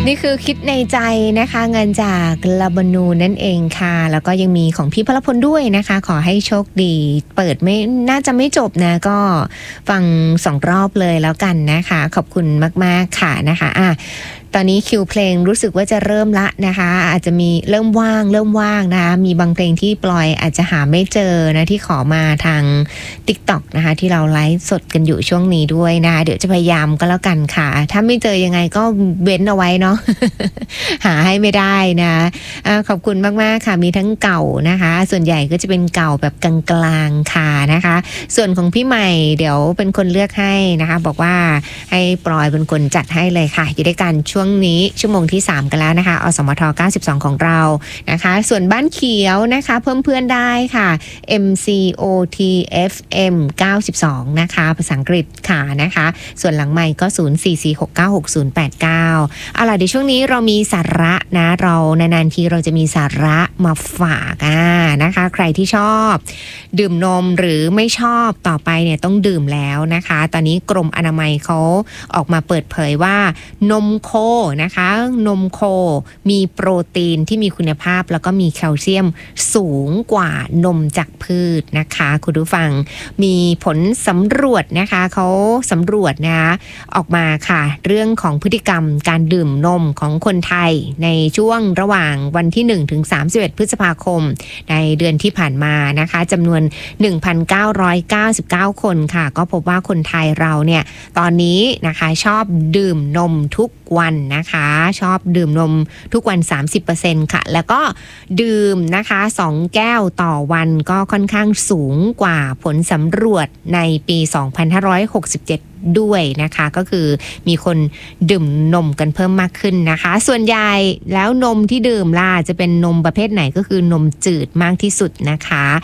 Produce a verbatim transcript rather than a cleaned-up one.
นี่คือคิดในใจนะคะเงินจากลาบานูนนั่นเองค่ะแล้วก็ยังมีของพี่พลพลด้วยนะคะขอให้โชคดีเปิดไม่น่าจะไม่จบนะก็ฟังสองรอบเลยแล้วกันนะคะขอบคุณมากๆค่ะนะคะอ่ะตอนนี้คิวเพลงรู้สึกว่าจะเริ่มละนะคะอาจจะมีเริ่มว่างเริ่มว่างนะคะมีบางเพลงที่ปล่อยอาจจะหาไม่เจอนะที่ขอมาทาง TikTok นะคะที่เราไลฟ์สดกันอยู่ช่วงนี้ด้วยนะคะเดี๋ยวจะพยายามก็แล้วกันค่ะถ้าไม่เจอยังไงก็เว้นเอาไว้เนาะ หาให้ไม่ได้นะอ่าขอบคุณมากๆค่ะมีทั้งเก่านะคะส่วนใหญ่ก็จะเป็นเก่าแบบกลางๆค่ะนะคะส่วนของพี่ใหม่เดี๋ยวเป็นคนเลือกให้นะคะบอกว่าให้ปลอยเป็นคนจัดให้เลยค่ะอยู่ด้วยกันช่วงนี้ชั่วโมงที่สามกันแล้วนะคะอสมทเก้าสิบสองของเรานะคะส่วนบ้านเขียวนะคะเพิ่มเพื่อนได้ค่ะ เอ็ม ซี โอ ที เอฟ เอ็ม เก้าสิบสองนะคะภาษาอังกฤษค่ะนะคะส่วนหลังใหม่ก็ศูนย์ สี่ สี่ หก เก้า หก ศูนย์ แปด เก้าเอาล่ะเดี๋ยวช่วงนี้เรามีสาระนะเรานานๆทีเราจะมีสาระมาฝากอ่านะคะใครที่ชอบดื่มนมหรือไม่ชอบต่อไปเนี่ยต้องดื่มแล้วนะคะตอนนี้กรมอนามัยเขาออกมาเปิดเผยว่านมโคนะคะนมโคมีโปรตีนที่มีคุณภาพแล้วก็มีแคลเซียมสูงกว่านมจากพืชนะคะคุณผู้ฟังมีผลสำรวจนะคะเขาสำรวจนะออกมาค่ะเรื่องของพฤติกรรมการดื่มนมของคนไทยในช่วงระหว่างวันที่หนึ่งถึงสามสิบเอ็ดพฤษภาคมในเดือนที่ผ่านมานะคะจำนวน หนึ่งพันเก้าร้อยเก้าสิบเก้า คนค่ะก็พบว่าคนไทยเราเนี่ยตอนนี้นะคะชอบดื่มนมทุกวันนะคะชอบดื่มนมทุกวัน สามสิบเปอร์เซ็นต์ ค่ะแล้วก็ดื่มนะคะสองแก้วต่อวันก็ค่อนข้างสูงกว่าผลสำรวจในปีสองพันห้าร้อยหกสิบเจ็ดด้วยนะคะก็คือมีคนดื่มนมกันเพิ่มมากขึ้นนะคะส่วนใหญ่แล้วนมที่ดื่มล่ะจะเป็นนมประเภทไหนก็คือนมจืดมากที่สุดนะคะ